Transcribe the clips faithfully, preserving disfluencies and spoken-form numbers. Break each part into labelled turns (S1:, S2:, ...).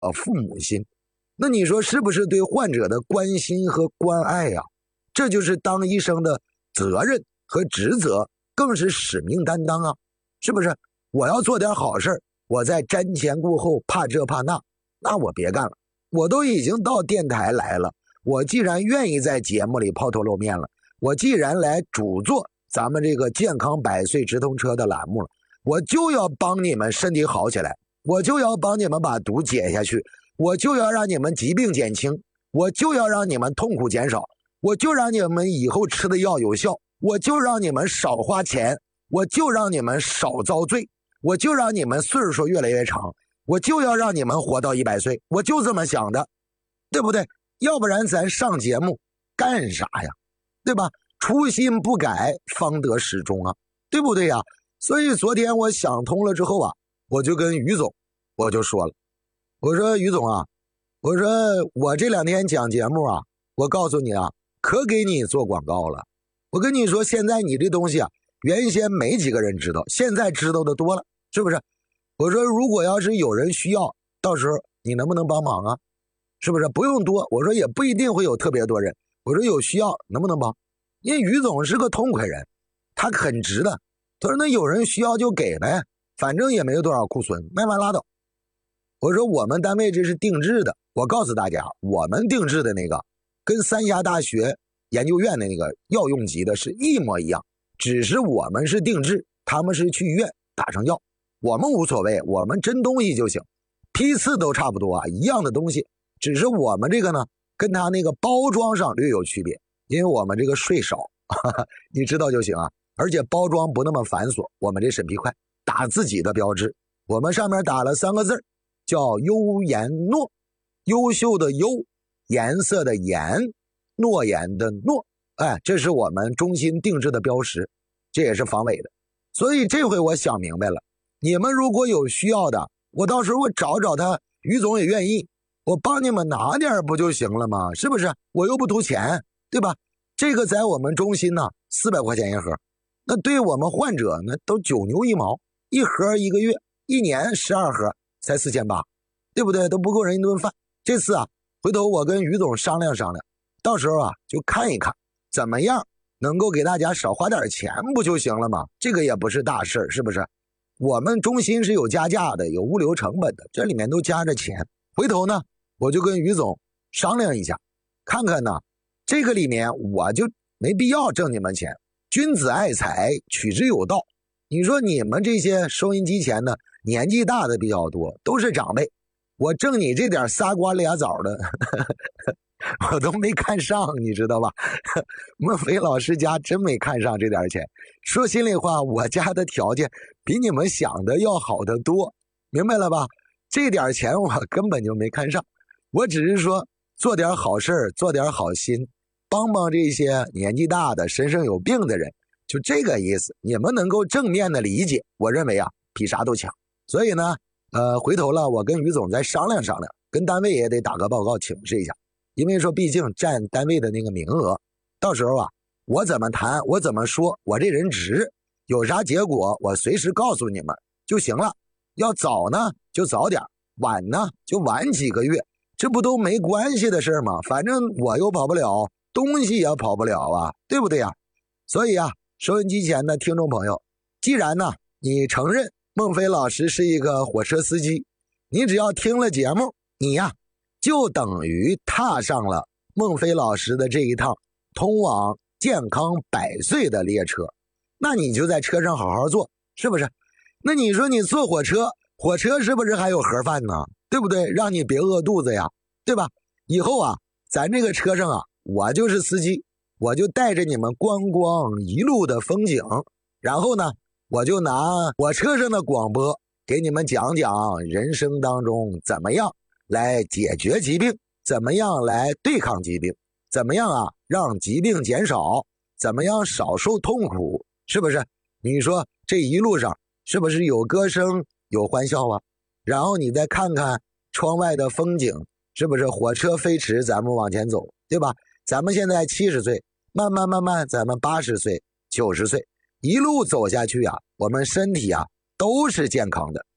S1: 呃父母心。那你说是不是对患者的关心和关爱呀？这就是当医生的责任和职责，更是使命担当啊，是不是？我要做点好事，我在瞻前顾后，怕这怕那，那我别干了。我都已经到电台来了，我既然愿意在节目里抛头露面了，我既然来主做咱们这个健康百岁直通车的栏目了，我就要帮你们身体好起来，我就要帮你们把毒解下去，我就要让你们疾病减轻，我就要让你们痛苦减少，我就让你们以后吃的药有效，我就让你们少花钱，我就让你们少遭罪，我就让你们岁数越来越长，我就要让你们活到一百岁，我就这么想的，对不对？要不然咱上节目干啥呀？对吧？初心不改，方得始终啊，对不对呀？所以昨天我想通了之后啊，我就跟于总我就说了，我说于总啊，我说我这两天讲节目啊，我告诉你啊，可给你做广告了。我跟你说，现在你这东西啊，原先没几个人知道，现在知道的多了，是不是？我说如果要是有人需要，到时候你能不能帮忙啊？是不是？不用多，我说也不一定会有特别多人，我说有需要能不能帮？因为于总是个痛快人，他很直的，他说那有人需要就给呗，反正也没有多少库存，卖完拉倒。我说我们单位这是定制的，我告诉大家，我们定制的那个跟三峡大学研究院的那个药用级的是一模一样，只是我们是定制，他们是去医院打成药，我们无所谓，我们真东西就行，批次都差不多啊，一样的东西，只是我们这个呢跟他那个包装上略有区别，因为我们这个税少，哈哈，你知道就行啊，而且包装不那么繁琐，我们这审批快，打自己的标志，我们上面打了三个字叫优颜诺，优秀的优，颜色的颜，诺言的诺，哎，这是我们中心定制的标识，这也是防伪的。所以这回我想明白了，你们如果有需要的，我到时候我找找他，于总也愿意，我帮你们拿点不就行了吗？是不是？我又不图钱，对吧？这个在我们中心呢四百块钱一盒，那对我们患者呢都九牛一毛，一盒一个月，一年十二盒才四千八，对不对？都不够人一顿饭。这次啊，回头我跟于总商量商量，到时候啊就看一看怎么样能够给大家少花点钱不就行了吗？这个也不是大事，是不是？我们中心是有加价的，有物流成本的，这里面都加着钱。回头呢我就跟于总商量一下，看看呢这个里面我就没必要挣你们钱，君子爱财，取之有道。你说你们这些收音机前的年纪大的比较多，都是长辈，我挣你这点仨瓜俩枣的呵呵我都没看上，你知道吧？孟非老师家真没看上这点钱。说心里话，我家的条件比你们想的要好得多，明白了吧？这点钱我根本就没看上，我只是说做点好事，做点好心，帮帮这些年纪大的身上有病的人，就这个意思。你们能够正面的理解，我认为啊比啥都强。所以呢呃，回头了我跟于总再商量商量，跟单位也得打个报告请示一下，因为说毕竟占单位的那个名额，到时候啊我怎么谈我怎么说，我这人直，有啥结果我随时告诉你们就行了。要早呢就早点，晚呢就晚几个月，这不都没关系的事吗？反正我又跑不了，东西也跑不了啊，对不对呀？所以啊，收音机前的听众朋友，既然呢你承认孟非老师是一个火车司机，你只要听了节目，你呀就等于踏上了孟非老师的这一趟通往健康百岁的列车，那你就在车上好好坐，是不是？那你说你坐火车，火车是不是还有盒饭呢？对不对？让你别饿肚子呀，对吧？以后啊咱这个车上啊我就是司机，我就带着你们观光一路的风景，然后呢我就拿我车上的广播给你们讲讲人生当中怎么样来解决疾病，怎么样来对抗疾病，怎么样啊让疾病减少，怎么样少受痛苦，是不是？你说这一路上是不是有歌声有欢笑啊？然后你再看看窗外的风景，是不是火车飞驰咱们往前走，对吧？咱们现在七十岁，慢慢慢慢咱们八十岁九十岁，一路走下去啊，我们身体啊都是健康的。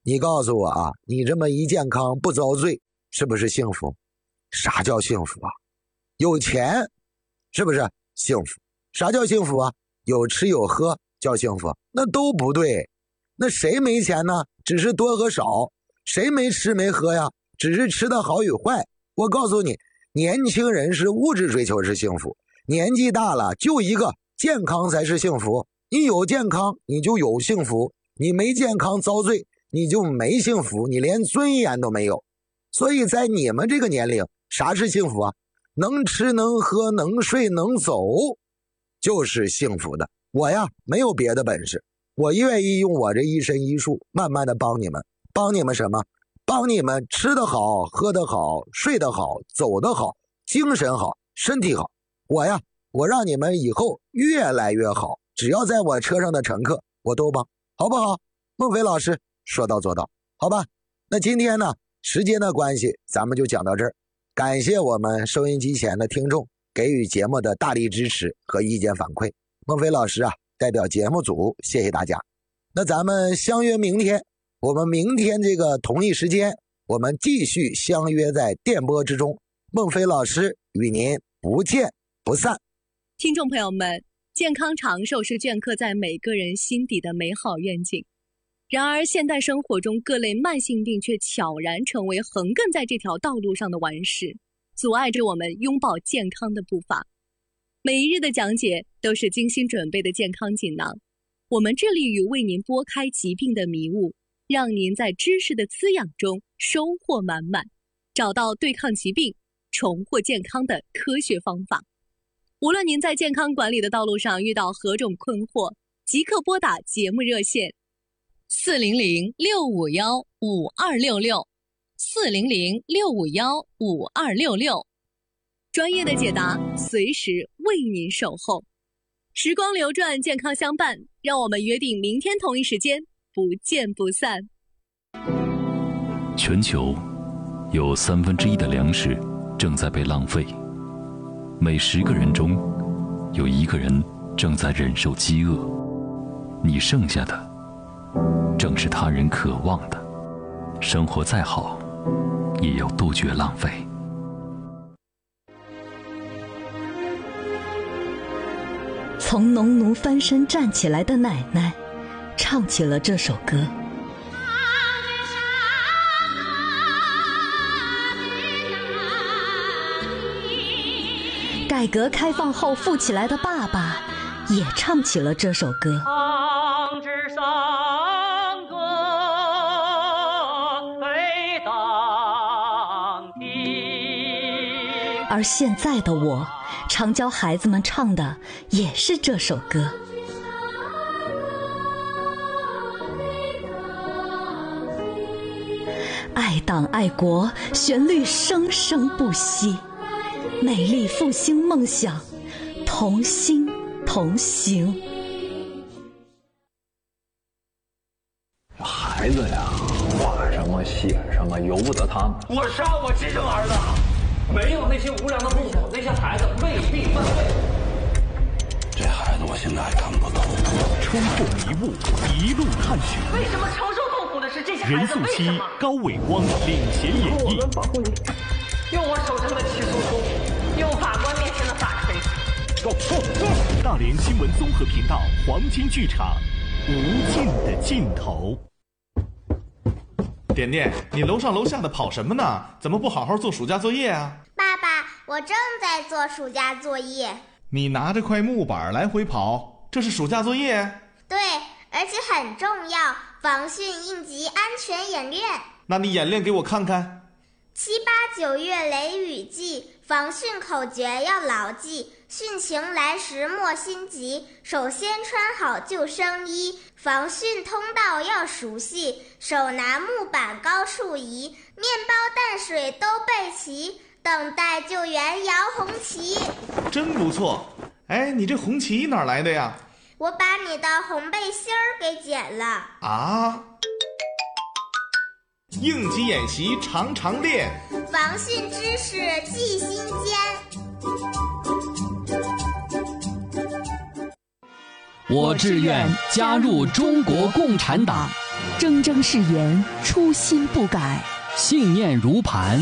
S1: 你告诉我啊，你这么一健康不遭罪，是不是幸福？啥叫幸福啊？有钱是不是幸福？啥叫幸福啊？有吃有喝叫幸福？那都不对。那谁没钱呢？只是多和少。谁没吃没喝呀？只是吃的好与坏。我告诉你，年轻人是物质追求是幸福，年纪大了就一个健康才是幸福。你有健康你就有幸福，你没健康遭罪你就没幸福，你连尊严都没有。所以在你们这个年龄，啥是幸福啊？能吃能喝能睡能走就是幸福的。我呀没有别的本事，我愿意用我这一身一术慢慢的帮你们。帮你们什么？帮你们吃得好喝得好睡得好走得好精神好身体好。我呀我让你们以后越来越好，只要在我车上的乘客我都帮，好不好？孟非老师说到做到，好吧？那今天呢时间的关系咱们就讲到这儿，感谢我们收音机前的听众给予节目的大力支持和意见反馈。孟非老师啊代表节目组谢谢大家。那咱们相约明天，我们明天这个同一时间我们继续相约在电波之中，孟非老师与您不见不散。
S2: 听众朋友们，健康长寿是镌刻在每个人心底的美好愿景。然而现代生活中各类慢性病却悄然成为横亘在这条道路上的顽石，阻碍着我们拥抱健康的步伐。每一日的讲解都是精心准备的健康锦囊，我们致力于为您拨开疾病的迷雾，让您在知识的滋养中收获满满，找到对抗疾病、重获健康的科学方法。无论您在健康管理的道路上遇到何种困惑，即刻拨打节目热线四零零六五幺五二六六 四零零六五幺五二六六，专业的解答随时为您守候。时光流转，健康相伴，让我们约定明天同一时间不见不散。
S3: 全球有三分之一的粮食正在被浪费，每十个人中有一个人正在忍受饥饿，你剩下的正是他人渴望的。生活再好，也要杜绝浪费。
S4: 从农奴翻身站起来的奶奶唱起了这首歌。改革开放后富起来的爸爸也唱起了这首歌。
S5: 唱支山歌飞荡听。
S4: 而现在的我常教孩子们唱的也是这首歌。爱党爱国，旋律生生不息，美丽复兴梦想，同心同行。
S6: 孩子呀，画什么写什么由不得他们。
S7: 我杀我亲生儿子，没有那些无良的父母，那些孩子未必犯罪。
S6: 这孩子我现在还看不懂。
S8: 冲破迷雾，一路探寻。
S5: 为什么承受痛苦的是这些孩子？
S8: 任素汐、高伟光领衔演绎。
S5: 我们保护你，用我手中的起诉书，用法官面前的法锤。
S8: Go go go！ 大连新闻综合频道黄金剧场，无尽的尽头。
S9: 点点，你楼上楼下的跑什么呢？怎么不好好做暑假作业啊？
S10: 爸爸，我正在做暑假作业。
S9: 你拿着块木板来回跑，这是暑假作业？
S10: 对，而且很重要，防汛应急安全演练。
S9: 那你演练给我看看。
S10: 七八九月雷雨季，防汛口诀要牢记，汛情来时莫心急，首先穿好救生衣，防汛通道要熟悉，手拿木板高处移，面包淡水都备齐，等待救援摇红旗。
S9: 真不错。哎，你这红旗哪来的呀？
S10: 我把你的红背心儿给剪了。
S9: 啊？应急演习常常练，
S10: 防汛知识记心间。
S11: 我志愿加入中国共产党。 铮铮誓言，初心不改，
S12: 信念如磐。